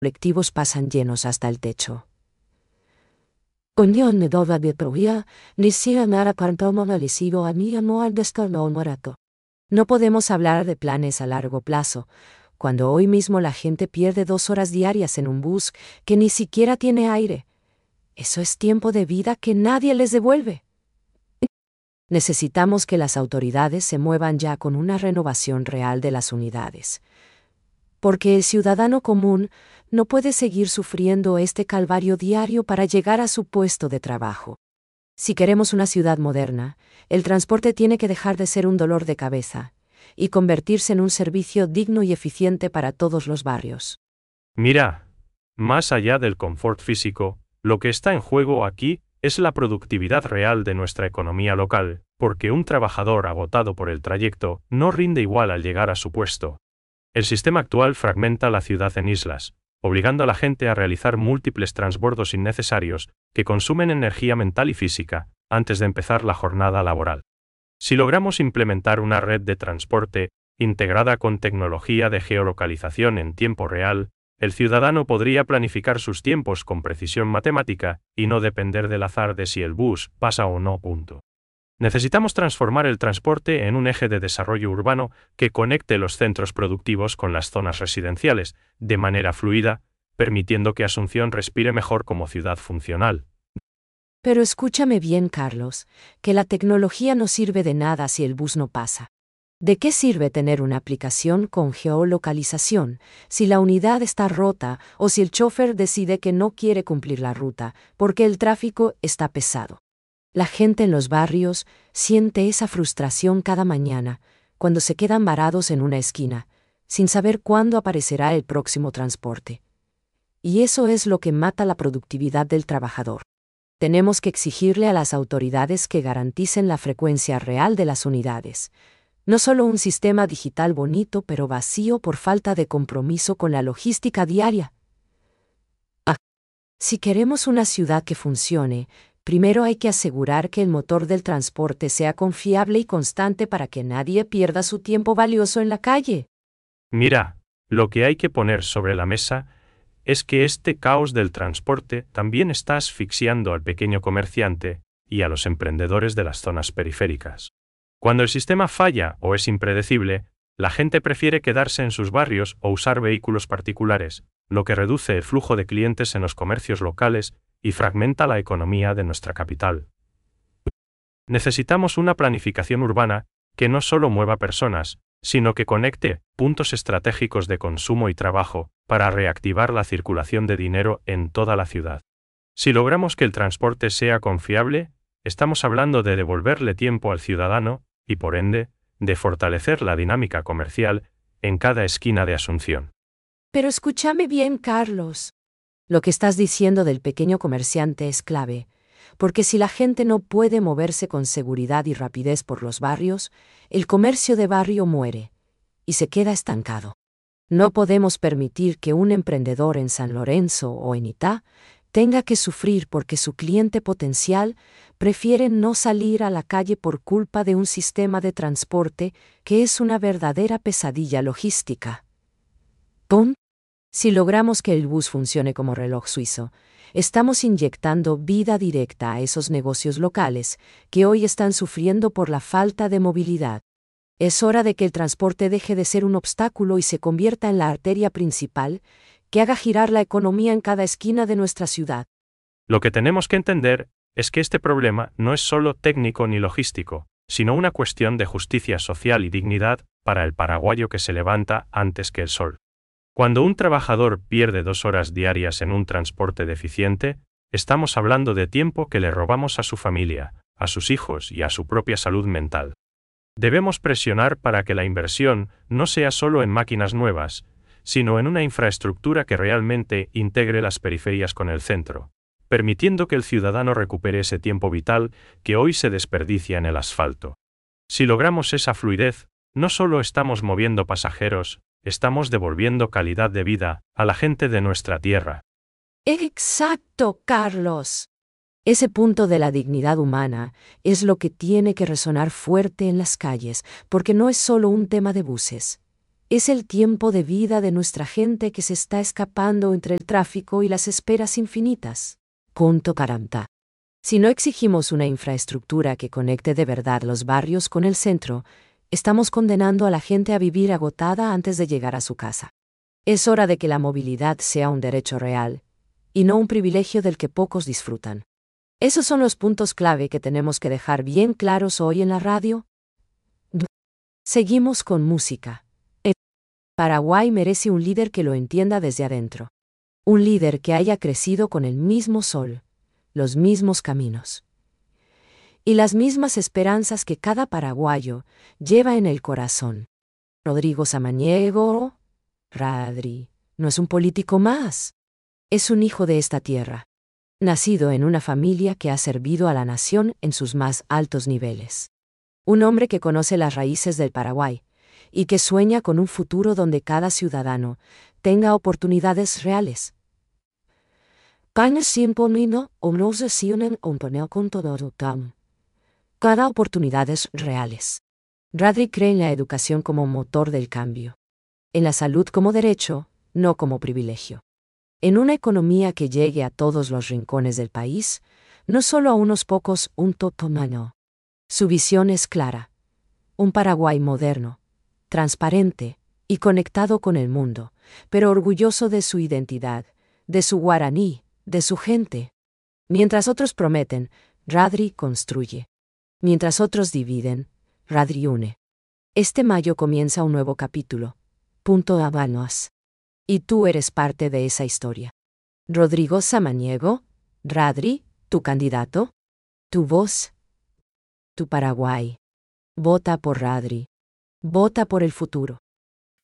colectivos pasan llenos hasta el techo. Coño, no podemos hablar de planes a largo plazo, cuando hoy mismo la gente pierde 2 horas diarias en un bus que ni siquiera tiene aire. Eso es tiempo de vida que nadie les devuelve. Necesitamos que las autoridades se muevan ya con una renovación real de las unidades. Porque el ciudadano común no puede seguir sufriendo este calvario diario para llegar a su puesto de trabajo. Si queremos una ciudad moderna, el transporte tiene que dejar de ser un dolor de cabeza y convertirse en un servicio digno y eficiente para todos los barrios. Mira, más allá del confort físico, lo que está en juego aquí es la productividad real de nuestra economía local, porque un trabajador agotado por el trayecto no rinde igual al llegar a su puesto. El sistema actual fragmenta la ciudad en islas, obligando a la gente a realizar múltiples transbordos innecesarios que consumen energía mental y física antes de empezar la jornada laboral. Si logramos implementar una red de transporte integrada con tecnología de geolocalización en tiempo real, el ciudadano podría planificar sus tiempos con precisión matemática y no depender del azar de si el bus pasa o no. Necesitamos transformar el transporte en un eje de desarrollo urbano que conecte los centros productivos con las zonas residenciales, de manera fluida, permitiendo que Asunción respire mejor como ciudad funcional. Pero escúchame bien, Carlos, que la tecnología no sirve de nada si el bus no pasa. ¿De qué sirve tener una aplicación con geolocalización si la unidad está rota o si el chofer decide que no quiere cumplir la ruta porque el tráfico está pesado? La gente en los barrios siente esa frustración cada mañana cuando se quedan varados en una esquina, sin saber cuándo aparecerá el próximo transporte. Y eso es lo que mata la productividad del trabajador. Tenemos que exigirle a las autoridades que garanticen la frecuencia real de las unidades. No solo un sistema digital bonito pero vacío por falta de compromiso con la logística diaria. Si queremos una ciudad que funcione, primero hay que asegurar que el motor del transporte sea confiable y constante para que nadie pierda su tiempo valioso en la calle. Mira, lo que hay que poner sobre la mesa es que este caos del transporte también está asfixiando al pequeño comerciante y a los emprendedores de las zonas periféricas. Cuando el sistema falla o es impredecible, la gente prefiere quedarse en sus barrios o usar vehículos particulares, lo que reduce el flujo de clientes en los comercios locales y fragmenta la economía de nuestra capital. Necesitamos una planificación urbana que no solo mueva personas, sino que conecte puntos estratégicos de consumo y trabajo para reactivar la circulación de dinero en toda la ciudad. Si logramos que el transporte sea confiable, estamos hablando de devolverle tiempo al ciudadano y, por ende, de fortalecer la dinámica comercial en cada esquina de Asunción. Pero escúchame bien, Carlos. Lo que estás diciendo del pequeño comerciante es clave, porque si la gente no puede moverse con seguridad y rapidez por los barrios, el comercio de barrio muere y se queda estancado. No podemos permitir que un emprendedor en San Lorenzo o en Itá tenga que sufrir porque su cliente potencial prefiere no salir a la calle por culpa de un sistema de transporte que es una verdadera pesadilla logística. ¡Pum! Si logramos que el bus funcione como reloj suizo, estamos inyectando vida directa a esos negocios locales que hoy están sufriendo por la falta de movilidad. Es hora de que el transporte deje de ser un obstáculo y se convierta en la arteria principal que haga girar la economía en cada esquina de nuestra ciudad. Lo que tenemos que entender es que este problema no es solo técnico ni logístico, sino una cuestión de justicia social y dignidad para el paraguayo que se levanta antes que el sol. Cuando un trabajador pierde 2 horas diarias en un transporte deficiente, estamos hablando de tiempo que le robamos a su familia, a sus hijos y a su propia salud mental. Debemos presionar para que la inversión no sea solo en máquinas nuevas, sino en una infraestructura que realmente integre las periferias con el centro, permitiendo que el ciudadano recupere ese tiempo vital que hoy se desperdicia en el asfalto. Si logramos esa fluidez, no solo estamos moviendo pasajeros, estamos devolviendo calidad de vida a la gente de nuestra tierra. Exacto, Carlos. Ese punto de la dignidad humana es lo que tiene que resonar fuerte en las calles, porque no es solo un tema de buses. Es el tiempo de vida de nuestra gente que se está escapando entre el tráfico y las esperas infinitas. Punto 40. Si no exigimos una infraestructura que conecte de verdad los barrios con el centro, estamos condenando a la gente a vivir agotada antes de llegar a su casa. Es hora de que la movilidad sea un derecho real, y no un privilegio del que pocos disfrutan. Esos son los puntos clave que tenemos que dejar bien claros hoy en la radio. Seguimos con música. Paraguay merece un líder que lo entienda desde adentro. Un líder que haya crecido con el mismo sol, los mismos caminos y las mismas esperanzas que cada paraguayo lleva en el corazón. Rodrigo Samaniego, Radri, no es un político más. Es un hijo de esta tierra, nacido en una familia que ha servido a la nación en sus más altos niveles. Un hombre que conoce las raíces del Paraguay y que sueña con un futuro donde cada ciudadano tenga oportunidades reales. Cada oportunidades reales. Radri cree en la educación como motor del cambio. En la salud como derecho, no como privilegio. En una economía que llegue a todos los rincones del país, no solo a unos pocos, un totomano. Su visión es clara. Un Paraguay moderno, transparente y conectado con el mundo, pero orgulloso de su identidad, de su guaraní, de su gente. Mientras otros prometen, Radri construye. Mientras otros dividen, Radri une. Este mayo comienza un nuevo capítulo. Punto Habanos. Y tú eres parte de esa historia. Rodrigo Samaniego, Radri, tu candidato, tu voz, tu Paraguay. Vota por Radri. Vota por el futuro.